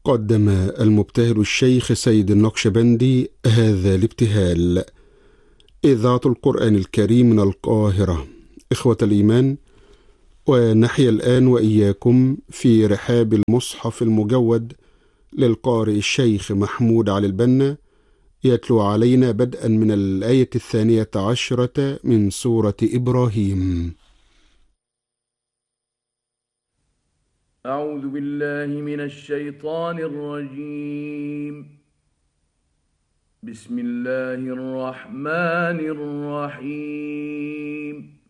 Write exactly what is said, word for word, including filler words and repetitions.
قدم المبتهل الشيخ سيد النقشبندي هذا الابتهال. إذاعة القرآن الكريم من القاهرة. إخوة الإيمان، ونحيا الآن وإياكم في رحاب المصحف المجود للقارئ الشيخ محمود علي البنا، يتلو علينا بدءا من الآية الثانية عشرة من سورة إبراهيم. أعوذ بالله من الشيطان الرجيم. بسم الله الرحمن الرحيم.